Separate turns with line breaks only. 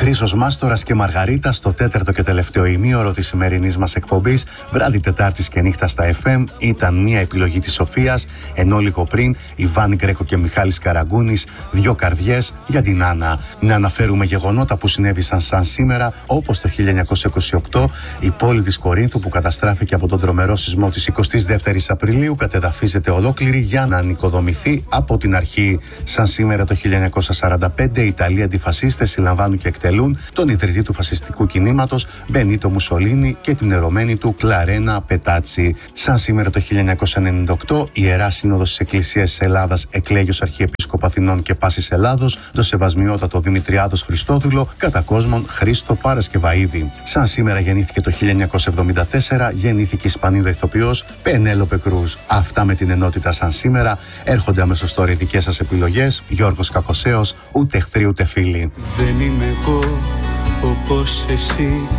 Χρήσος Μάστορας και Μαργαρίτα στο τέταρτο και τελευταίο ημίωρο της σημερινής μας εκπομπής, βράδυ Τετάρτης και νύχτα στα FM, ήταν μια επιλογή της Σοφίας, ενώ λίγο πριν η Βάνη Γκρέκο και Μιχάλης Καραγκούνης, δυο καρδιές για την Άννα. Να αναφέρουμε γεγονότα που συνέβησαν σαν σήμερα, όπως το 1928 η πόλη της Κορίνθου που καταστράφηκε από τον τρομερό σεισμό της 22ης Απριλίου κατεδαφίζεται ολόκληρη για να ανοικοδομηθεί από την αρχή. Σαν σήμερα το 1945 οι Ιταλοί αντιφασίστες συλλαμβάνουν και εκτελούν τον ιδρυτή του φασιστικού κινήματος Μπενίτο Μουσολίνι και την ερωμένη του Κλαρένα Πετάτσι. Σαν σήμερα το 1998 η Ιερά Σύνοδος της Εκκλησίας της Ελλάδας εκλέγει ως Αρχιεπίσκοπο Αθηνών και Πάσης Ελλάδος το Σεβασμιότατο Δημητριάδος Χριστόδουλο, κατά κόσμον Χρήστο Παρασκευαΐδη. Σαν σήμερα γεννήθηκε το 1974, γεννήθηκε η Ισπανίδα ηθοποιός Πενέλοπε Κρούς. Αυτά με την ενότητα σαν σήμερα. Έρχονται αμέσως τώρα οι δικές σας επιλογές. Γιώργος Κακοσέος, ούτε εχθροί ούτε φίλοι.
Δεν είμαι εγώ όπως εσύ.